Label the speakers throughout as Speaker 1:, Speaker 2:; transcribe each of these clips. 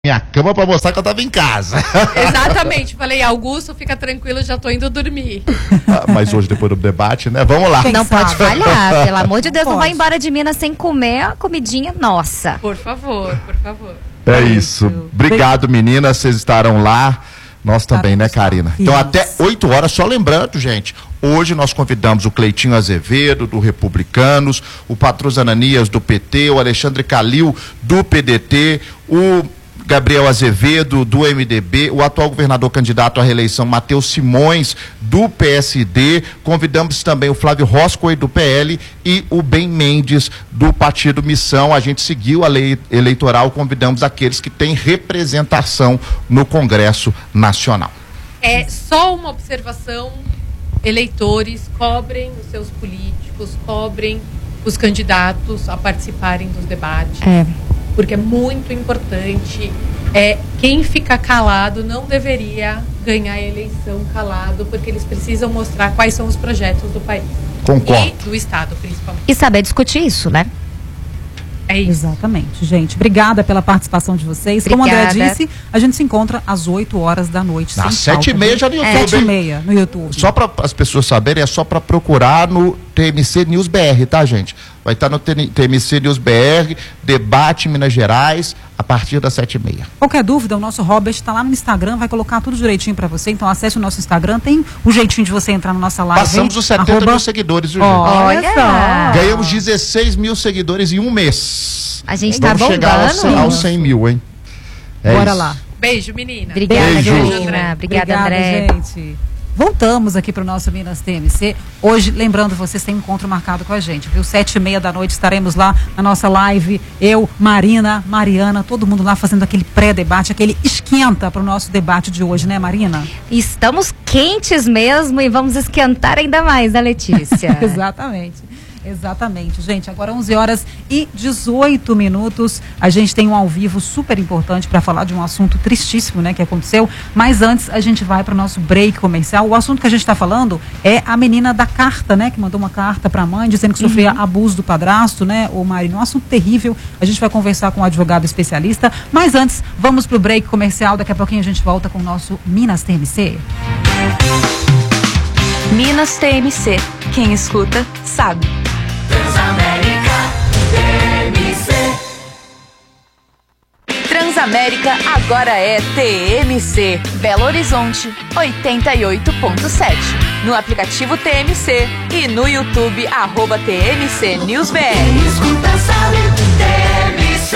Speaker 1: minha cama pra mostrar que eu tava em casa.
Speaker 2: Exatamente, falei, Augusto, fica tranquilo, já tô indo dormir.
Speaker 1: Mas hoje, depois do debate, né? Vamos lá.
Speaker 3: Não pode falhar, pelo amor de Deus, não vai embora de Minas sem comer a comidinha nossa.
Speaker 2: Por favor, por favor.
Speaker 1: É isso. Obrigado, meninas, vocês estarão lá. Nós também, né, Karina? Então, até 8 horas, só lembrando, gente, hoje nós convidamos o Cleitinho Azevedo, do Republicanos, o Patrus Ananias, do PT, o Alexandre Calil, do PDT, o Gabriel Azevedo, do MDB, o atual governador candidato à reeleição, Matheus Simões, do PSD. Convidamos também o Flávio Roscoe, do PL, e o Ben Mendes, do Partido Missão. A gente seguiu a lei eleitoral, convidamos aqueles que têm representação no Congresso Nacional.
Speaker 2: É só uma observação: eleitores, cobrem os seus políticos, cobrem os candidatos a participarem dos debates. Porque é muito importante. Quem fica calado não deveria ganhar a eleição calado, porque eles precisam mostrar quais são os projetos do país.
Speaker 1: Concordo.
Speaker 2: E do Estado, principalmente.
Speaker 3: E saber discutir isso, né?
Speaker 2: É isso.
Speaker 4: Exatamente, gente. Obrigada pela participação de vocês.
Speaker 3: Obrigada.
Speaker 4: Como a André disse, a gente se encontra às 8 horas da noite.
Speaker 1: Às 7h30 já no YouTube.
Speaker 4: 7h30 no YouTube.
Speaker 1: Só para as pessoas saberem, é só para procurar no TMC News BR, tá, gente? Vai estar no TMC News BR, debate em Minas Gerais, a partir das 7h30.
Speaker 4: Qualquer dúvida, o nosso Robert está lá no Instagram, vai colocar tudo direitinho para você. Então acesse o nosso Instagram, tem um jeitinho de você entrar na nossa live.
Speaker 1: Passamos os 70 mil seguidores, viu, gente?
Speaker 3: Olha só.
Speaker 1: Ganhamos 16 mil seguidores em um mês.
Speaker 3: A gente tá
Speaker 1: Vamos chegar
Speaker 3: bombando.
Speaker 1: aos 100 mil, hein?
Speaker 4: Bora
Speaker 1: isso.
Speaker 4: lá.
Speaker 2: Beijo, menina.
Speaker 3: Obrigada,
Speaker 1: Beijo.
Speaker 3: Karina. Obrigada, André.
Speaker 4: Gente. Voltamos aqui para o nosso Minas TMC. Hoje, lembrando, vocês têm encontro marcado com a gente, viu? 7h30 da noite estaremos lá na nossa live. Eu, Marina, Mariana, todo mundo lá fazendo aquele pré-debate, aquele esquenta para o nosso debate de hoje, né, Marina?
Speaker 3: Estamos quentes mesmo e vamos esquentar ainda mais, né, Letícia?
Speaker 4: Exatamente, gente. Agora 11h18. A gente tem um ao vivo super importante para falar de um assunto tristíssimo, né, que aconteceu. Mas antes a gente vai para o nosso break comercial. O assunto que a gente está falando é a menina da carta, né, que mandou uma carta para a mãe dizendo que sofria abuso do padrasto, né, o Marina. Um assunto terrível. A gente vai conversar com um advogado especialista. Mas antes, vamos para o break comercial. Daqui a pouquinho a gente volta com o nosso Minas TMC.
Speaker 5: Minas TMC. Quem escuta, sabe.
Speaker 6: Transamérica TMC.
Speaker 5: Transamérica agora é TMC. Belo Horizonte 88.7. No aplicativo TMC e no YouTube @TMC News BR.
Speaker 6: Quem escuta sabe, TMC.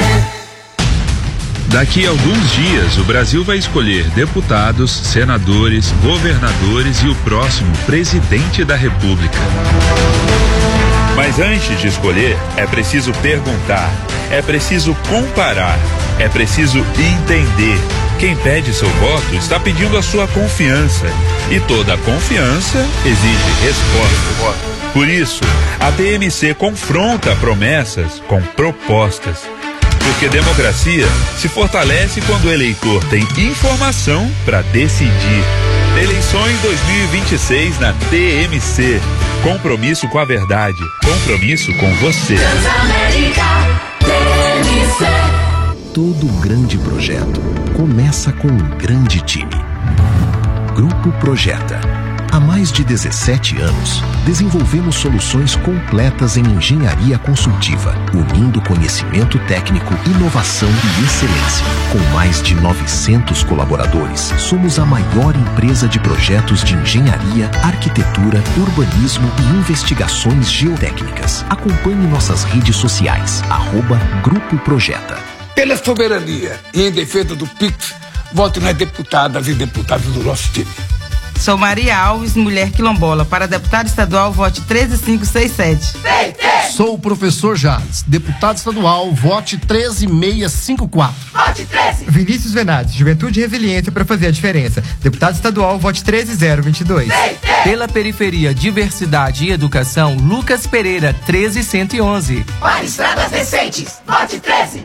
Speaker 7: Daqui a alguns dias, o Brasil vai escolher deputados, senadores, governadores e o próximo presidente da República. Mas antes de escolher, é preciso perguntar, é preciso comparar, é preciso entender. Quem pede seu voto está pedindo a sua confiança. E toda confiança exige resposta. Por isso, a TMC confronta promessas com propostas. Porque democracia se fortalece quando o eleitor tem informação para decidir. Eleições 2026 na TMC. Compromisso com a verdade. Compromisso com você.
Speaker 6: Transamérica TMC.
Speaker 8: Todo grande projeto começa com um grande time. Grupo Projeta. Há mais de 17 anos, desenvolvemos soluções completas em engenharia consultiva, unindo conhecimento técnico, inovação e excelência. Com mais de 900 colaboradores, somos a maior empresa de projetos de engenharia, arquitetura, urbanismo e investigações geotécnicas. Acompanhe nossas redes sociais, @Grupo Projeta.
Speaker 9: Pela soberania e em defesa do PIX, vote nas deputadas e deputados do nosso time.
Speaker 10: Sou Maria Alves, mulher quilombola. Para deputado estadual, vote 13567.
Speaker 11: Sou o professor Jales, deputado estadual, vote 13654.
Speaker 6: Vote 13.
Speaker 12: Vinícius Venades, Juventude e Resiliência para fazer a diferença. Deputado estadual, vote 13022.
Speaker 13: Pela periferia, diversidade e educação, Lucas Pereira, 13111.
Speaker 6: Para estradas decentes, vote 13.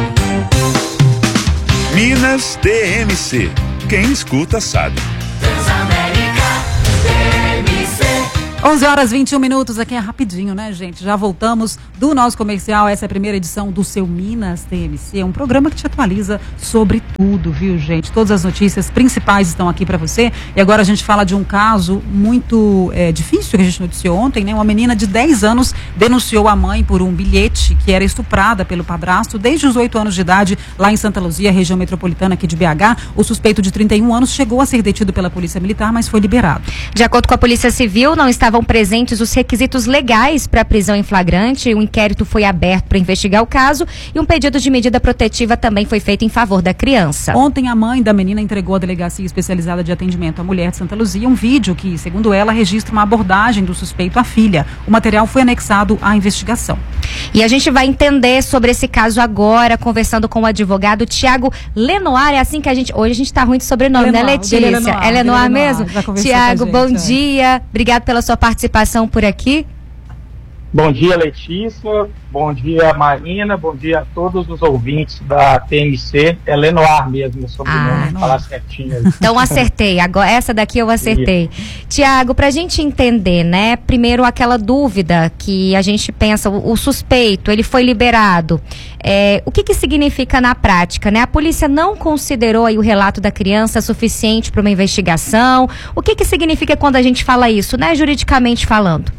Speaker 7: Minas TMC. Quem escuta sabe.
Speaker 6: Transamérica TMC.
Speaker 4: 11h21, aqui é rapidinho, né, gente? Já voltamos do nosso comercial. Essa é a primeira edição do seu Minas TMC, um programa que te atualiza sobre tudo, viu, gente? Todas as notícias principais estão aqui para você. E agora a gente fala de um caso muito difícil que a gente noticiou ontem, né? Uma menina de 10 anos denunciou a mãe por um bilhete que era estuprada pelo padrasto desde os 8 anos de idade, lá em Santa Luzia, região metropolitana aqui de BH. O suspeito de 31 anos chegou a ser detido pela Polícia Militar, mas foi liberado.
Speaker 3: De acordo com a Polícia Civil, não estavam presentes os requisitos legais para a prisão em flagrante. O inquérito foi aberto para investigar o caso e um pedido de medida protetiva também foi feito em favor da criança.
Speaker 4: Ontem, a mãe da menina entregou à Delegacia Especializada de Atendimento à Mulher de Santa Luzia um vídeo que, segundo ela, registra uma abordagem do suspeito à filha. O material foi anexado à investigação.
Speaker 3: E a gente vai entender sobre esse caso agora, conversando com o advogado Tiago Lenoir. É assim que hoje a gente está ruim de sobrenome,
Speaker 4: Lenoir,
Speaker 3: né, Letícia? É Lenoir mesmo? Tiago, bom dia. Obrigado pela sua participação por aqui.
Speaker 14: Bom dia, Letícia. Bom dia, Marina. Bom dia a todos os ouvintes da TMC. É Lenoir mesmo, sobrenome, falar certinho.
Speaker 3: Então acertei. Agora, essa daqui eu acertei. Tiago, pra gente entender, né? Primeiro aquela dúvida que a gente pensa, o suspeito, ele foi liberado. O que significa na prática, né? A polícia não considerou aí o relato da criança suficiente para uma investigação. O que significa quando a gente fala isso, né? Juridicamente falando.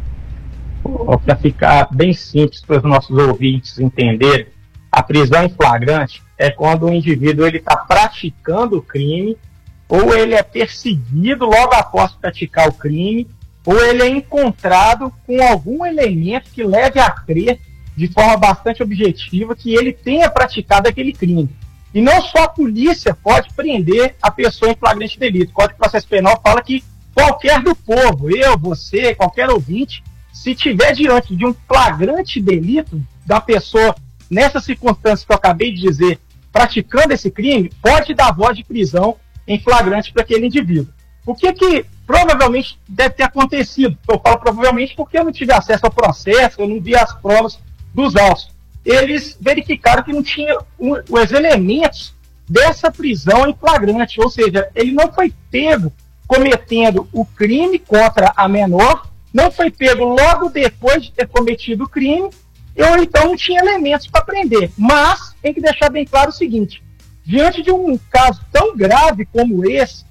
Speaker 14: Para ficar bem simples para os nossos ouvintes entenderem, a prisão em flagrante é quando o indivíduo está praticando o crime, ou ele é perseguido logo após praticar o crime, ou ele é encontrado com algum elemento que leve a crer, de forma bastante objetiva, que ele tenha praticado aquele crime. E não só a polícia pode prender a pessoa em flagrante delito. O Código de Processo Penal fala que qualquer do povo, eu, você, qualquer ouvinte, se tiver diante de um flagrante delito da pessoa, nessas circunstâncias que eu acabei de dizer, praticando esse crime, pode dar voz de prisão em flagrante para aquele indivíduo. O que provavelmente deve ter acontecido? Eu falo provavelmente porque eu não tive acesso ao processo, eu não vi as provas dos autos. Eles verificaram que não tinha os elementos dessa prisão em flagrante, ou seja, ele não foi pego cometendo o crime contra a menor, não foi pego logo depois de ter cometido o crime, ou então não tinha elementos para prender. Mas tem que deixar bem claro o seguinte, diante de um caso tão grave como esse,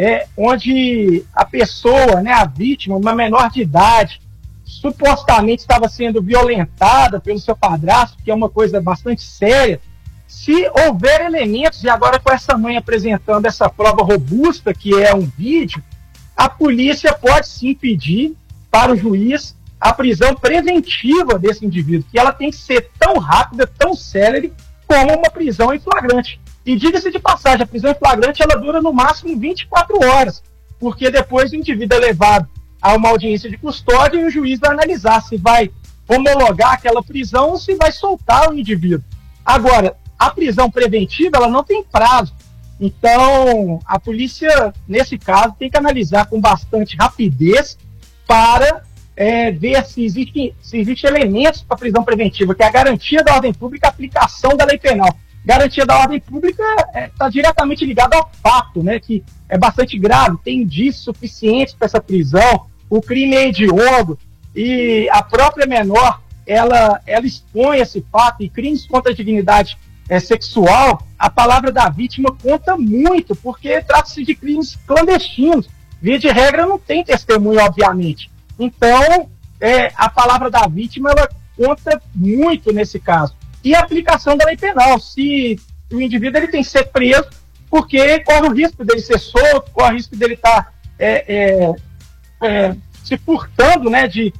Speaker 14: onde a pessoa, né, a vítima, uma menor de idade, supostamente estava sendo violentada pelo seu padrasto, que é uma coisa bastante séria, se houver elementos, e agora com essa mãe apresentando essa prova robusta, que é um vídeo, a polícia pode sim pedir para o juiz a prisão preventiva desse indivíduo, que ela tem que ser tão rápida, tão célere, como uma prisão em flagrante. E diga-se de passagem, a prisão em flagrante ela dura no máximo 24 horas, porque depois o indivíduo é levado a uma audiência de custódia e o juiz vai analisar se vai homologar aquela prisão ou se vai soltar o indivíduo. Agora, a prisão preventiva ela não tem prazo, então a polícia, nesse caso, tem que analisar com bastante rapidez para ver se existe elementos para prisão preventiva, que é a garantia da ordem pública e a aplicação da lei penal. Garantia da ordem pública está diretamente ligada ao fato, né, que é bastante grave, tem indícios suficientes para essa prisão, o crime é hediondo e a própria menor, ela expõe esse fato, e crimes contra a dignidade sexual, a palavra da vítima conta muito, porque trata-se de crimes clandestinos. Via de regra não tem testemunho, obviamente. Então, a palavra da vítima ela conta muito nesse caso. E a aplicação da lei penal, se o indivíduo ele tem que ser preso, porque corre o risco dele ser solto, corre o risco dele estar se furtando, né, de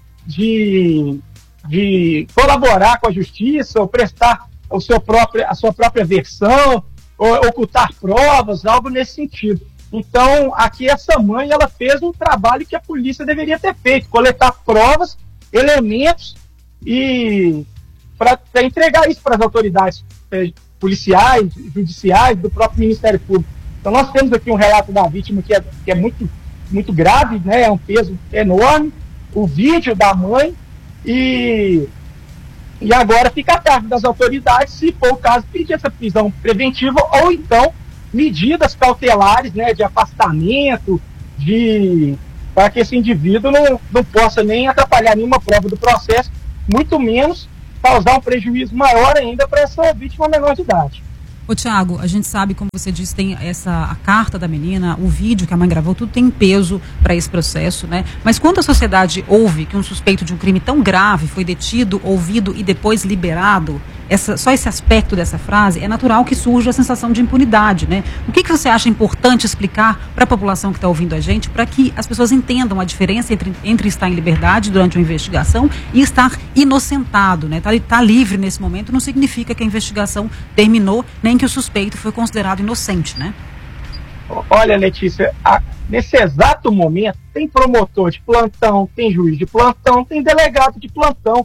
Speaker 14: colaborar com a justiça, ou prestar a sua própria versão, ou ocultar provas, algo nesse sentido. Então, aqui essa mãe, ela fez um trabalho que a polícia deveria ter feito, coletar provas, elementos, e para entregar isso para as autoridades policiais, judiciais, do próprio Ministério Público. Então, nós temos aqui um relato da vítima que é muito, muito grave, né? É um peso enorme, o vídeo da mãe, e agora fica a cargo das autoridades, se for o caso, pedir essa prisão preventiva, ou então medidas cautelares, né, de afastamento, para que esse indivíduo não possa nem atrapalhar nenhuma prova do processo, muito menos causar um prejuízo maior ainda para essa vítima menor de idade.
Speaker 4: Ô Tiago, a gente sabe, como você disse, tem a carta da menina, o vídeo que a mãe gravou, tudo tem peso para esse processo, né? Mas quando a sociedade ouve que um suspeito de um crime tão grave foi detido, ouvido e depois liberado, só esse aspecto dessa frase, é natural que surja a sensação de impunidade, né? O que você acha importante explicar para a população que está ouvindo a gente, para que as pessoas entendam a diferença entre estar em liberdade durante uma investigação e estar inocentado, né? Tá livre nesse momento não significa que a investigação terminou, nem que o suspeito foi considerado inocente, né?
Speaker 14: Olha, Letícia, nesse exato momento tem promotor de plantão, tem juiz de plantão, tem delegado de plantão.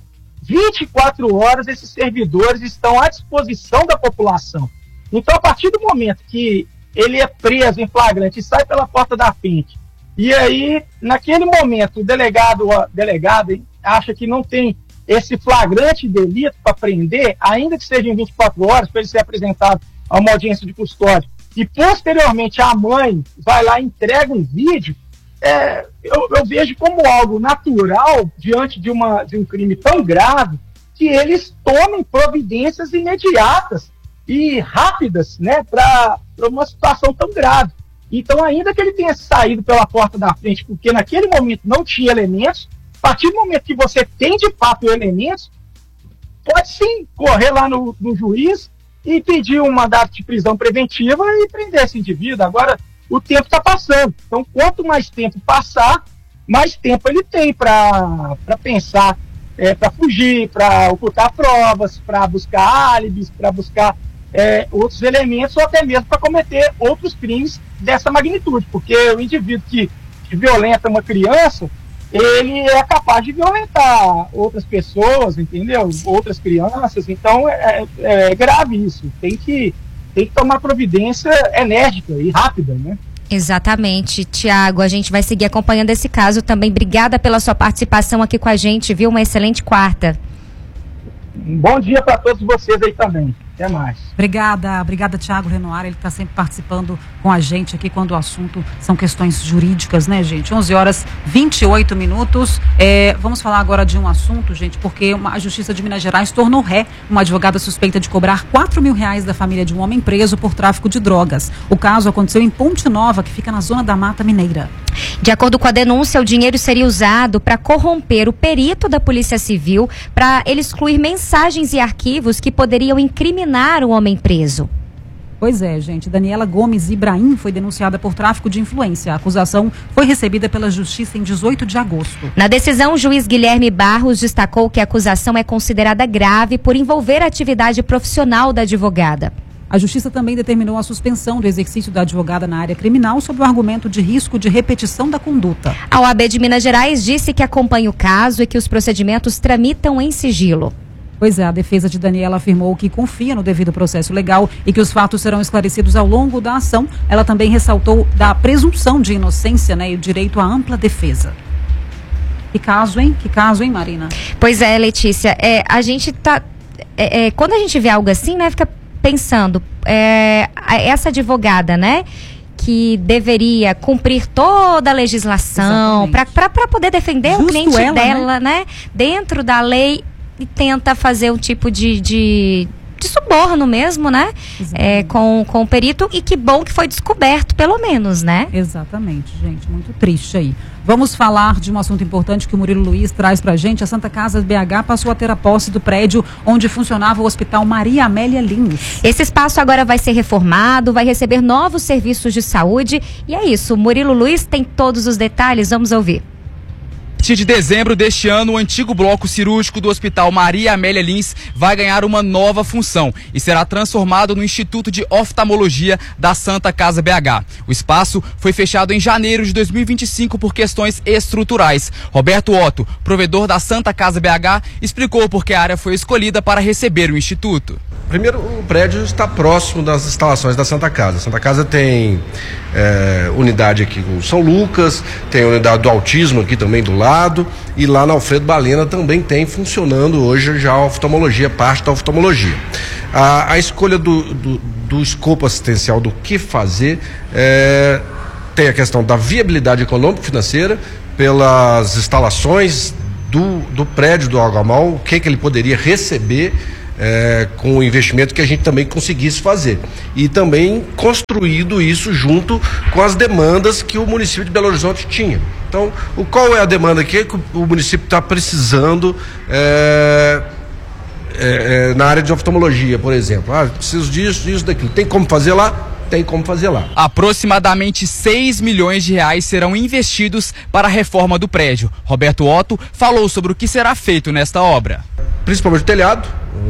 Speaker 14: 24 horas esses servidores estão à disposição da população. Então, a partir do momento que ele é preso em flagrante e sai pela porta da frente, e aí, naquele momento, o delegado acha que não tem esse flagrante delito para prender, ainda que seja em 24 horas, para ele ser apresentado a uma audiência de custódia, e posteriormente a mãe vai lá e entrega um vídeo, eu vejo como algo natural diante de um crime tão grave, que eles tomem providências imediatas e rápidas, né, para uma situação tão grave. Então, ainda que ele tenha saído pela porta da frente, porque naquele momento não tinha elementos, a partir do momento que você tem de fato elementos, pode sim correr lá no juiz e pedir um mandato de prisão preventiva e prender esse indivíduo. Agora, o tempo está passando. Então, quanto mais tempo passar, mais tempo ele tem para pensar, para fugir, para ocultar provas, para buscar álibis, para buscar outros elementos, ou até mesmo para cometer outros crimes dessa magnitude. Porque o indivíduo que violenta uma criança, ele é capaz de violentar outras pessoas, entendeu? Outras crianças. Então, é grave isso. Tem que tomar providência enérgica e rápida, né?
Speaker 3: Exatamente, Tiago, a gente vai seguir acompanhando esse caso também. Obrigada pela sua participação aqui com a gente, viu? Uma excelente quarta.
Speaker 14: Um bom dia para todos vocês aí também. Até mais.
Speaker 4: Obrigada, Tiago Renoir, ele está sempre participando com a gente aqui quando o assunto são questões jurídicas, né, gente? 11h28. Vamos falar agora de um assunto, gente, porque a Justiça de Minas Gerais tornou ré uma advogada suspeita de cobrar R$4.000 da família de um homem preso por tráfico de drogas. O caso aconteceu em Ponte Nova, que fica na zona da Mata Mineira.
Speaker 3: De acordo com a denúncia, o dinheiro seria usado para corromper o perito da Polícia Civil para ele excluir mensagens e arquivos que poderiam incriminar o homem preso.
Speaker 4: Pois é, gente. Daniela Gomes Ibrahim foi denunciada por tráfico de influência. A acusação foi recebida pela Justiça em 18 de agosto.
Speaker 3: Na decisão, o juiz Guilherme Barros destacou que a acusação é considerada grave por envolver a atividade profissional da advogada.
Speaker 4: A Justiça também determinou a suspensão do exercício da advogada na área criminal sob o argumento de risco de repetição da conduta.
Speaker 3: A OAB de Minas Gerais disse que acompanha o caso e que os procedimentos tramitam em sigilo.
Speaker 4: Pois é, a defesa de Daniela afirmou que confia no devido processo legal e que os fatos serão esclarecidos ao longo da ação. Ela também ressaltou da presunção de inocência, né, e o direito à ampla defesa. Que caso, hein, Marina?
Speaker 3: Pois é, Letícia, a gente tá... quando a gente vê algo assim, né, fica pensando, essa advogada, né, que deveria cumprir toda a legislação para poder defender justo o cliente ela, dela, né, dentro da lei, e tenta fazer um tipo de suborno mesmo, né? Com o perito, e que bom que foi descoberto, pelo menos, né?
Speaker 4: Exatamente, gente, muito triste aí. Vamos falar de um assunto importante que o Murilo Luiz traz pra gente. A Santa Casa BH passou a ter a posse do prédio onde funcionava o Hospital Maria Amélia Lins.
Speaker 3: Esse espaço agora vai ser reformado, vai receber novos serviços de saúde, e é isso, o Murilo Luiz tem todos os detalhes, vamos ouvir.
Speaker 15: A partir de dezembro deste ano, o antigo bloco cirúrgico do Hospital Maria Amélia Lins vai ganhar uma nova função e será transformado no Instituto de Oftalmologia da Santa Casa BH. O espaço foi fechado em janeiro de 2025 por questões estruturais. Roberto Otto, provedor da Santa Casa BH, explicou por que a área foi escolhida para receber o Instituto.
Speaker 16: Primeiro, o prédio está próximo das instalações da Santa Casa. A Santa Casa tem unidade aqui com São Lucas, tem a unidade do autismo aqui também do lado, e lá na Alfredo Balena também tem funcionando hoje já a oftalmologia, parte da oftalmologia. A escolha do escopo assistencial, do que fazer, tem a questão da viabilidade econômica-financeira, pelas instalações do prédio do Algamal, o que ele poderia receber com o investimento que a gente também conseguisse fazer. E também construído isso junto com as demandas que o município de Belo Horizonte tinha. Então, qual é a demanda que o município está precisando na área de oftalmologia, por exemplo? Preciso disso, daquilo. Tem como fazer lá? Tem como fazer lá.
Speaker 15: Aproximadamente 6 milhões de reais serão investidos para a reforma do prédio. Roberto Otto falou sobre o que será feito nesta obra.
Speaker 16: Principalmente o telhado.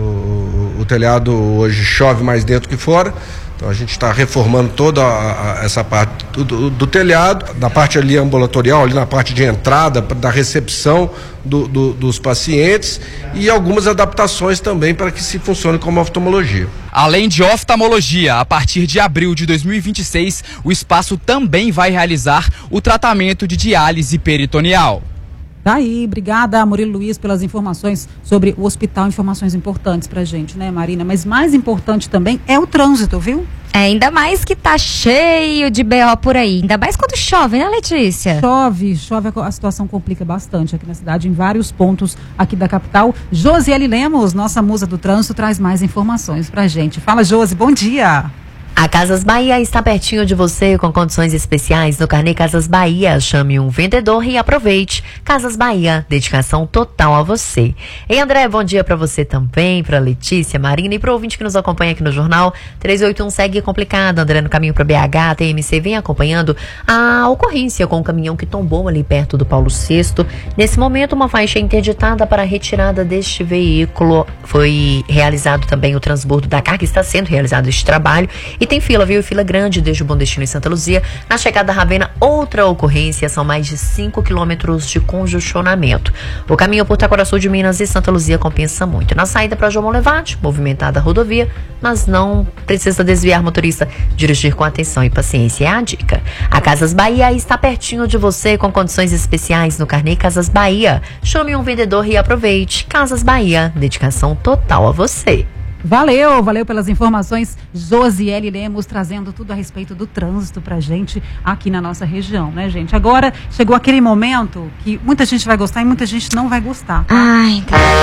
Speaker 16: O telhado hoje chove mais dentro que fora. Então a gente está reformando toda essa parte do telhado, na parte ali ambulatorial, ali na parte de entrada, da recepção dos pacientes, e algumas adaptações também para que se funcione como oftalmologia.
Speaker 15: Além de oftalmologia, a partir de abril de 2026, o espaço também vai realizar o tratamento de diálise peritoneal.
Speaker 4: Daí, obrigada, Murilo Luiz, pelas informações sobre o hospital, informações importantes pra gente, né, Marina? Mas mais importante também é o trânsito, viu?
Speaker 3: Ainda mais que tá cheio de BO por aí, ainda mais quando chove, né, Letícia?
Speaker 4: Chove, a situação complica bastante aqui na cidade, em vários pontos aqui da capital. Josiele Lemos, nossa musa do trânsito, traz mais informações pra gente. Fala, Josi, bom dia!
Speaker 17: A Casas Bahia está pertinho de você com condições especiais no carnê Casas Bahia. Chame um vendedor e aproveite. Casas Bahia, dedicação total a você. E André, bom dia para você também, para Letícia, Marina e para o ouvinte que nos acompanha aqui no jornal. 381 segue complicado, André, no caminho para BH. A TMC vem acompanhando a ocorrência com o caminhão que tombou ali perto do Paulo VI. Nesse momento, uma faixa interditada para a retirada deste veículo. Foi realizado também o transbordo da carga, está sendo realizado este trabalho. E tem fila, viu? Fila grande desde o Bom Destino em Santa Luzia. Na chegada da Ravena, outra ocorrência. São mais de 5 quilômetros de congestionamento. O caminho por Taquaraçu de Minas e Santa Luzia compensa muito. Na saída para João Monlevade, movimentada a rodovia, mas não precisa desviar motorista. Dirigir com atenção e paciência é a dica. A Casas Bahia está pertinho de você com condições especiais no carnê Casas Bahia. Chame um vendedor e aproveite. Casas Bahia, dedicação total a você.
Speaker 4: Valeu pelas informações, Josiele Lemos, trazendo tudo a respeito do trânsito pra gente aqui na nossa região, né, gente? Agora chegou aquele momento que muita gente vai gostar e muita gente não vai gostar.
Speaker 3: Ai, cara.